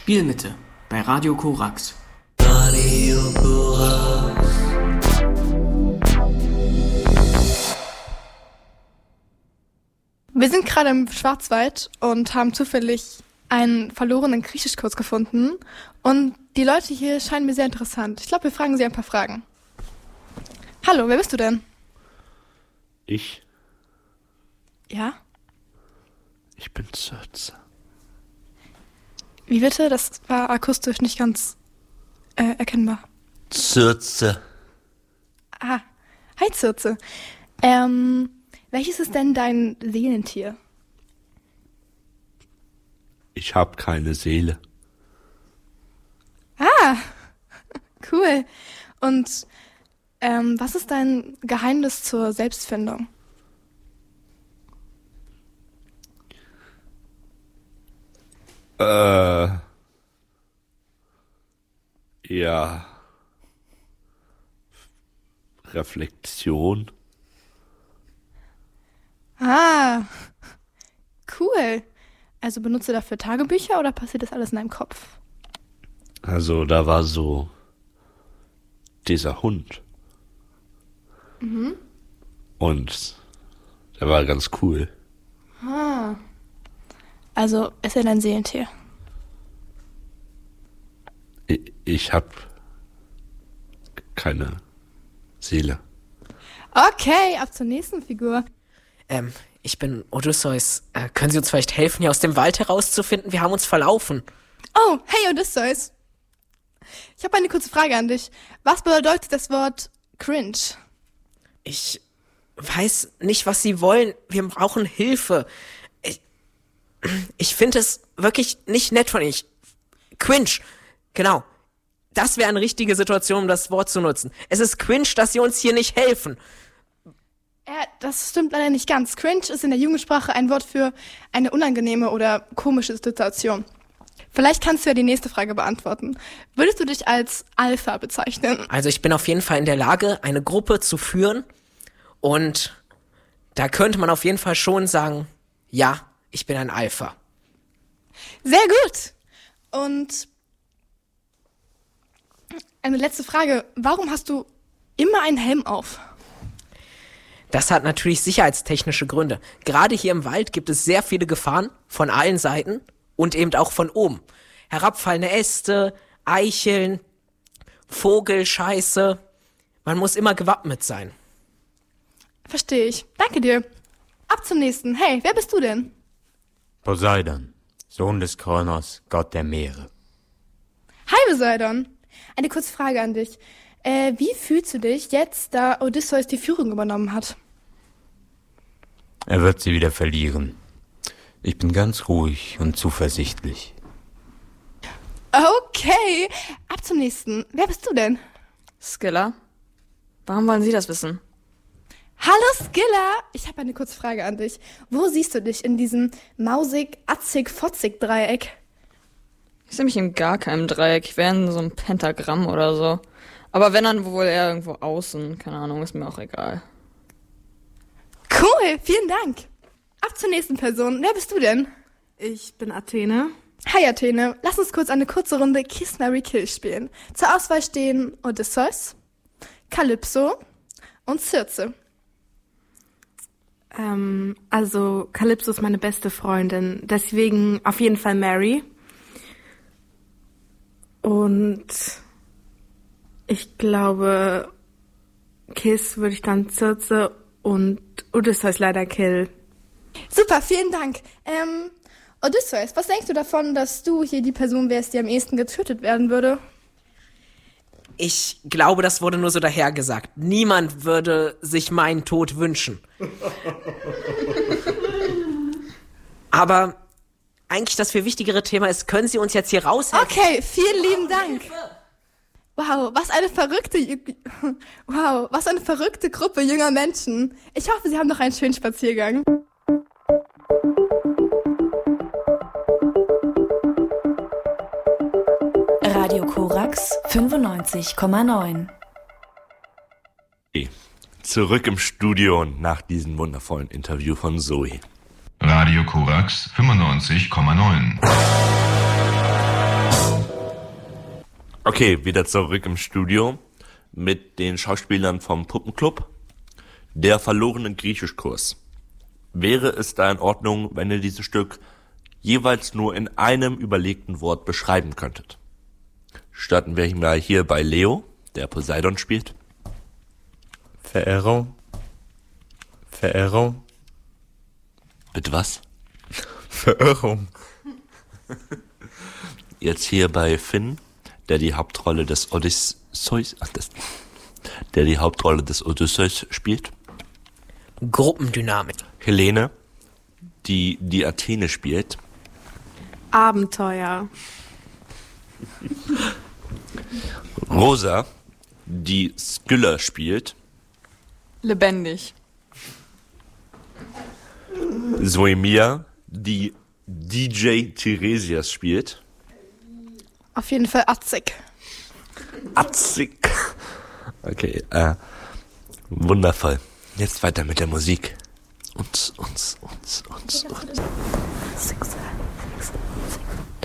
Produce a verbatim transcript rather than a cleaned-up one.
Spielmitte bei Radio Korax. Radio Korax. Wir sind gerade im Schwarzwald und haben zufällig einen verlorenen Griechischkurs gefunden. Und die Leute hier scheinen mir sehr interessant. Ich glaube, wir fragen sie ein paar Fragen. Hallo, wer bist du denn? Ich? Ja? Ich bin Circe. Wie bitte? Das war akustisch nicht ganz äh, erkennbar. Circe. Ah, hi Circe. Ähm, welches ist denn dein Seelentier? Ich hab keine Seele. Ah, cool. Und ähm, was ist dein Geheimnis zur Selbstfindung? Äh. Ja. Reflexion. Ah, cool. Also benutzt du dafür Tagebücher oder passiert das alles in deinem Kopf? Also da war so dieser Hund. Mhm. Und der war ganz cool. Ah. Also ist er dein Seelentier? Ich, ich hab keine Seele. Okay, ab zur nächsten Figur. Ähm, ich bin Odysseus. Äh, können Sie uns vielleicht helfen, hier aus dem Wald herauszufinden? Wir haben uns verlaufen. Oh, hey Odysseus. Ich habe eine kurze Frage an dich. Was bedeutet das Wort cringe? Ich weiß nicht, was Sie wollen. Wir brauchen Hilfe. Ich, ich finde es wirklich nicht nett von Ihnen. Ich, cringe. Genau. Das wäre eine richtige Situation, um das Wort zu nutzen. Es ist cringe, dass Sie uns hier nicht helfen. Ja, das stimmt leider nicht ganz. Cringe ist in der Jugendsprache ein Wort für eine unangenehme oder komische Situation. Vielleicht kannst du ja die nächste Frage beantworten. Würdest du dich als Alpha bezeichnen? Also ich bin auf jeden Fall in der Lage, eine Gruppe zu führen. Und da könnte man auf jeden Fall schon sagen, ja, ich bin ein Alpha. Sehr gut. Und eine letzte Frage. Warum hast du immer einen Helm auf? Das hat natürlich sicherheitstechnische Gründe. Gerade hier im Wald gibt es sehr viele Gefahren von allen Seiten und eben auch von oben. Herabfallende Äste, Eicheln, Vogelscheiße. Man muss immer gewappnet sein. Verstehe ich. Danke dir. Ab zum nächsten. Hey, wer bist du denn? Poseidon, Sohn des Kronos, Gott der Meere. Hi Poseidon. Eine kurze Frage an dich. Äh, wie fühlst du dich jetzt, da Odysseus die Führung übernommen hat? Er wird sie wieder verlieren. Ich bin ganz ruhig und zuversichtlich. Okay, ab zum nächsten. Wer bist du denn? Scylla? Warum wollen Sie das wissen? Hallo Scylla! Ich habe eine kurze Frage an dich. Wo siehst du dich in diesem mausig-atzig-fotzig-Dreieck? Ich sehe mich in gar keinem Dreieck. Ich wäre in so einem Pentagramm oder so. Aber wenn, dann wohl eher irgendwo außen. Keine Ahnung, ist mir auch egal. Cool, vielen Dank. Ab zur nächsten Person. Wer bist du denn? Ich bin Athene. Hi Athene, lass uns kurz eine kurze Runde Kiss, Marry, Kill spielen. Zur Auswahl stehen Odysseus, Kalypso und Circe. Ähm, also Kalypso ist meine beste Freundin, deswegen auf jeden Fall Mary. Und ich glaube, Kiss würde ich dann Circe und Odysseus leider kill. Super, vielen Dank. Ähm, Odysseus, was denkst du davon, dass du hier die Person wärst, die am ehesten getötet werden würde? Ich glaube, das wurde nur so dahergesagt. Niemand würde sich meinen Tod wünschen. Aber eigentlich das viel wichtigere Thema ist, können Sie uns jetzt hier raushelfen? Okay, vielen lieben Dank. Wow, was eine verrückte, wow, was eine verrückte Gruppe junger Menschen. Ich hoffe, Sie haben noch einen schönen Spaziergang. Radio Korax fünfundneunzig Komma neun. Zurück im Studio nach diesem wundervollen Interview von Zoe. Radio Korax fünfundneunzig Komma neun. Okay, wieder zurück im Studio mit den Schauspielern vom Puppenclub. Der verlorene Griechischkurs. Wäre es da in Ordnung, wenn ihr dieses Stück jeweils nur in einem überlegten Wort beschreiben könntet? Starten wir mal hier bei Leo, der Poseidon spielt. Verehrung. Verehrung. Bitte was? Verirrung. Jetzt hier bei Finn, der die Hauptrolle des Odysseus, ach, das, der die Hauptrolle des Odysseus spielt. Gruppendynamik. Helene, die die Athene spielt. Abenteuer. Rosa, die Skylla spielt. Lebendig. Soemia, die D J Tiresias spielt. Auf jeden Fall Atzig. Atzig. Okay, äh, wundervoll. Jetzt weiter mit der Musik. Uns, uns, uns, uns, uns.